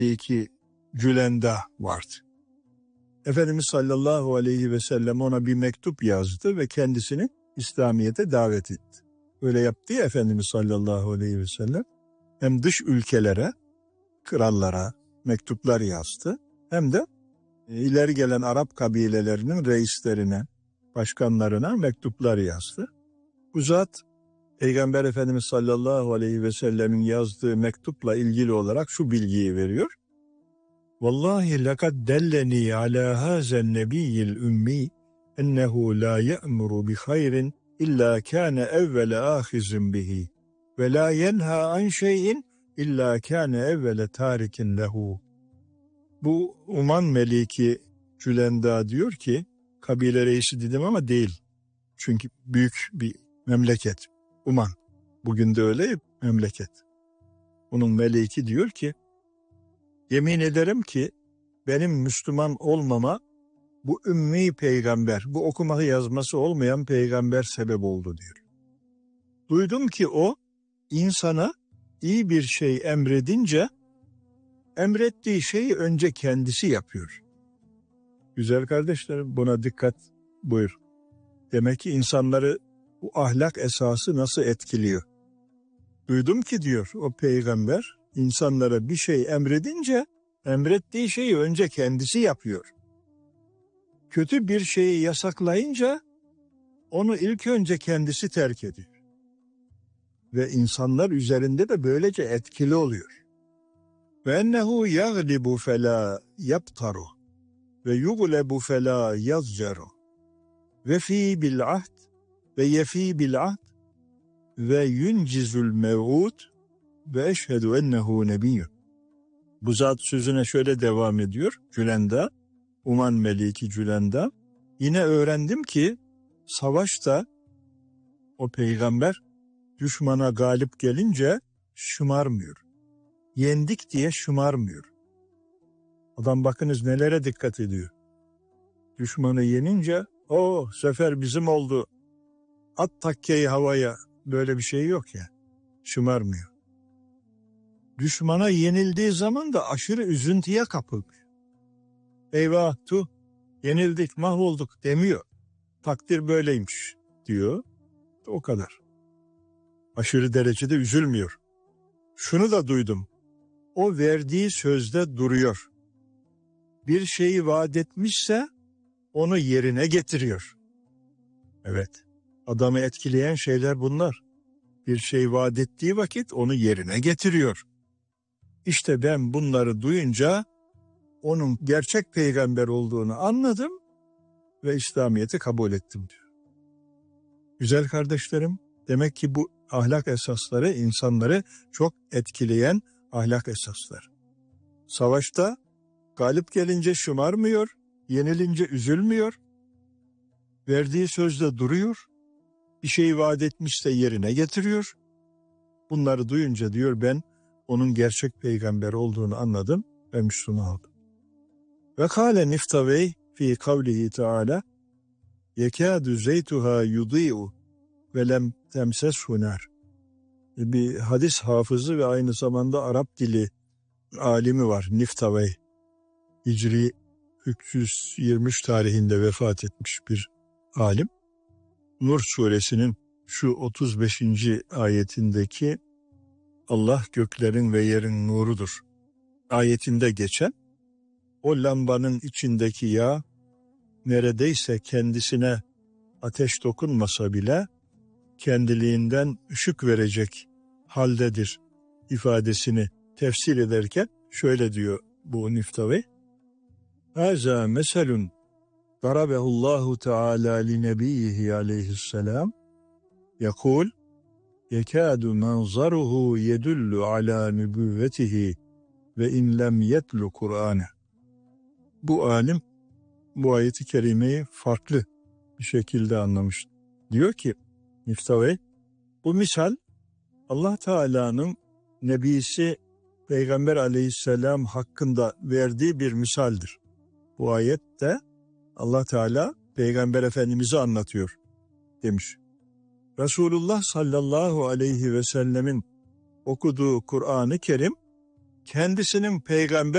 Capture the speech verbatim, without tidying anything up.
iki Cülenda vardı. Efendimiz sallallahu aleyhi ve sellem ona bir mektup yazdı ve kendisini İslamiyet'e davet etti. Öyle yaptı ya Efendimiz sallallahu aleyhi ve sellem. Hem dış ülkelere, krallara mektuplar yazdı, hem de ileri gelen Arap kabilelerinin reislerine, başkanlarına mektuplar yazdı. Bu zat Peygamber Efendimiz sallallahu aleyhi ve sellemin yazdığı mektupla ilgili olarak şu bilgiyi veriyor. Vallahi lekad delleni ala hazen nebiyyil ümmi ennehu la ye'muru bi hayrin illa kâne evvele âhizin bihi ve la yenha an şeyin illa kâne evvele tarikin lehu. Bu Uman Meliki Cülenda diyor ki, kabile reisi dedim ama değil. Çünkü büyük bir memleket. Uman. Bugün de öyle memleket. Onun meleki diyor ki, yemin ederim ki benim Müslüman olmama bu ümmi peygamber, bu okuması yazması olmayan peygamber sebep oldu diyor. Duydum ki o insana iyi bir şey emredince emrettiği şeyi önce kendisi yapıyor. Güzel kardeşlerim, buna dikkat buyur. Demek ki insanları bu ahlak esası nasıl etkiliyor? Duydum ki diyor o peygamber insanlara bir şey emredince emrettiği şeyi önce kendisi yapıyor. Kötü bir şeyi yasaklayınca onu ilk önce kendisi terk ediyor. Ve insanlar üzerinde de böylece etkili oluyor. Ve ennehu yaglibu fela yaptaru ve yuglebu fela yazcaru ve fi bil ahd ve yefi bil ahd ve yuncizul mev'ud ve eşhedü ennehu nebiyyun. Bu zat sözüne şöyle devam ediyor Cülenda, Uman Meliki Cülenda. Yine öğrendim ki savaşta o peygamber düşmana galip gelince şımarmıyor. Yendik diye şımarmıyor. Adam bakınız nelere dikkat ediyor. Düşmanı yenince o sefer bizim oldu. At takkeyi havaya, böyle bir şey yok ya. Şımarmıyor. Düşmana yenildiği zaman da aşırı üzüntüye kapılmıyor. Eyvah tu yenildik mahvolduk demiyor. Takdir böyleymiş diyor. O kadar. Aşırı derecede üzülmüyor. Şunu da duydum. O verdiği sözde duruyor. Bir şeyi vaat etmişse onu yerine getiriyor. Evet. Adamı etkileyen şeyler bunlar. Bir şey vaat ettiği vakit onu yerine getiriyor. İşte ben bunları duyunca onun gerçek peygamber olduğunu anladım ve İslamiyet'i kabul ettim diyor. Güzel kardeşlerim, demek ki bu ahlak esasları insanları çok etkileyen ahlak esasları. Savaşta galip gelince şımarmıyor, yenilince üzülmüyor, verdiği sözde duruyor, bir şeyi vaat etmişse yerine getiriyor. Bunları duyunca diyor ben onun gerçek peygamber olduğunu anladım ve Müslüman oldum. Ve kâle niftavey fi kavlihi teâlâ yekâdü zeytuhâ yudî'u ve lem temseshu nâr. Bir hadis hafızı ve aynı zamanda Arap dili alimi var Niftavey. Hicri üç yüz yirmi üç tarihinde vefat etmiş bir alim. Nur suresinin şu otuz beşinci ayetindeki Allah göklerin ve yerin nurudur ayetinde geçen o lambanın içindeki yağ neredeyse kendisine ateş dokunmasa bile kendiliğinden ışık verecek haldedir ifadesini tefsir ederken şöyle diyor bu Niftavey. Haza meselun darabehullahu teala li nebiyhi aleyhisselam yekul yekâdu manzaruhu yedullu ala nübüvvetihi ve in lem yetlu Kur'an'e. Bu alim bu ayeti kerimeyi farklı bir şekilde anlamış. Diyor ki Niftavey, bu misal Allah Teala'nın Nebisi Peygamber Aleyhisselam hakkında verdiği bir misaldir. Bu ayette Allah Teala Peygamber Efendimiz'i anlatıyor demiş. Resulullah sallallahu aleyhi ve sellemin okuduğu Kur'an-ı Kerim kendisinin peygamber